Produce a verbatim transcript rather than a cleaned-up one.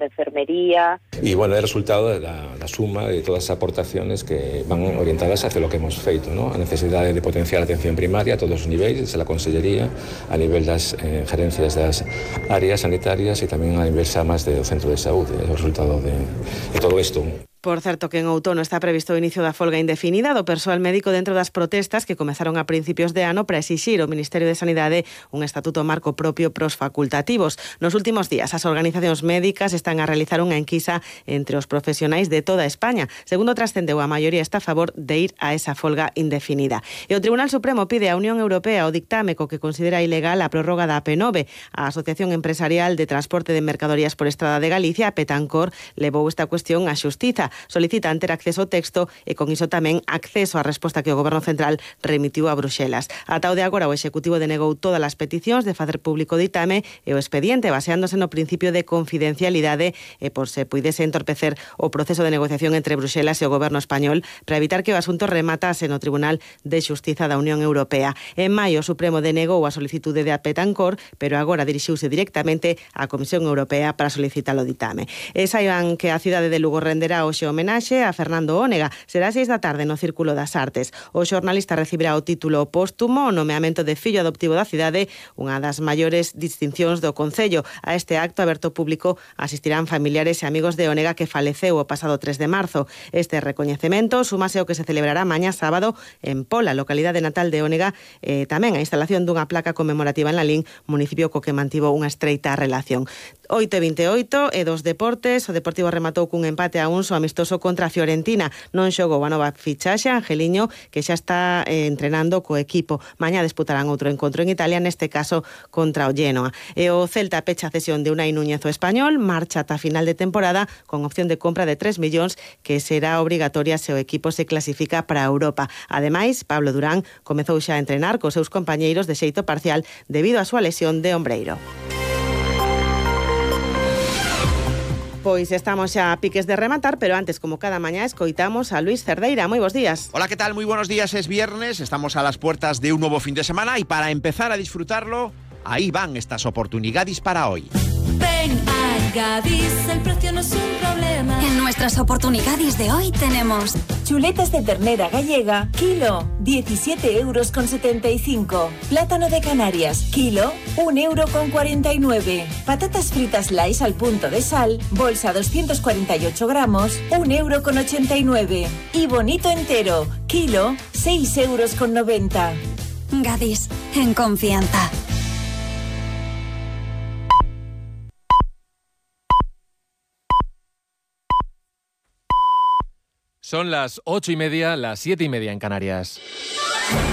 de enfermería. Y bueno, el resultado de la, la suma de todas as aportaciones que van orientadas hacia lo que hemos feito, ¿no? A necesidade de potenciar a atención primaria a todos os niveis, desde a Consellería, a nivel das eh, gerencias das áreas sanitarias e tamén a nivel xa máis do centro de saúde, o resultado de, de todo isto. Por certo que en outono está previsto o inicio da folga indefinida do persoal médico dentro das protestas que comezaron a principios de ano para exixir ao Ministerio de Sanidade un estatuto marco propio pros facultativos. Nos últimos días, as organizacións médicas están a realizar unha enquisa entre os profesionais de toda España. Segundo trascendeu, a maioría está a favor de ir a esa folga indefinida. E o Tribunal Supremo pide á Unión Europea o dictame co que considera ilegal a prórroga da A P nove. A Asociación Empresarial de Transporte de Mercadorías por Estrada de Galicia, Petancor, levou esta cuestión á xustiza. Solicitan ter acceso ao texto e con iso tamén acceso á resposta que o Goberno Central remitiu a Bruxelas. Ata o de agora o Executivo denegou todas as peticións de facer público o ditame e o expediente baseándose no principio de confidencialidade e por se puidese entorpecer o proceso de negociación entre Bruxelas e o Goberno español para evitar que o asunto rematase no Tribunal de Xustiza da Unión Europea. En maio o Supremo denegou a solicitude de Petancor, pero agora dirixiuse directamente á Comisión Europea para solicitar o ditame. E saiban que a cidade de Lugo renderá hoxe homenaxe a Fernando Ónega. Será seis da tarde no Círculo das Artes. O xornalista recibirá o título póstumo, o nomeamento de fillo adoptivo da cidade, unha das maiores distincións do Concello. A este acto aberto público asistirán familiares e amigos de Ónega que faleceu o pasado tres de marzo. Este recoñecemento súmase ao que se celebrará mañá sábado en Pola, localidade natal de Ónega, e tamén a instalación dunha placa conmemorativa en Lalín, municipio co que mantivo unha estreita relación. oito e vinte e oito e dos deportes, o Deportivo rematou cun empate a un so amistoso contra a Fiorentina. Non xogou a nova fichaxe, Angeliño, que xa está eh, entrenando co equipo. Mañá disputarán outro encontro en Italia, neste caso contra o Genoa. E o Celta pecha a cesión de Unai Núñez o español, marcha ata final de temporada con opción de compra de tres millóns que será obrigatoria se o equipo se clasifica para Europa. Ademais, Pablo Durán comezou xa a entrenar cos seus compañeiros de xeito parcial debido á súa lesión de ombreiro. Pois estamos xa a piques de rematar, pero antes, como cada mañá, escoitamos a Luis Cerdeira. Moi bons días. Hola, ¿qué tal? Muy buenos días, es viernes, estamos a las puertas de un nuevo fin de semana y para empezar a disfrutarlo, ahí van estas oportunidades para hoy. Ven a Gadis, el precio no es un problema. En nuestras oportunidades de hoy tenemos chuletas de ternera gallega, kilo, diecisiete euros con setenta y cinco. Plátano de Canarias, kilo, un euro con cuarenta y nueve. Patatas fritas Lays al punto de sal, bolsa doscientos cuarenta y ocho gramos, un euro con ochenta y nueve. Y bonito entero, kilo, seis euros con noventa. Gadis, en confianza. Son las ocho y media, las siete y media en Canarias.